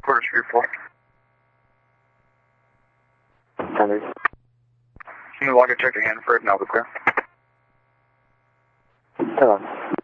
Quarters 3-4. Standard. Can you log a check again for it? Now we're clear. Still on.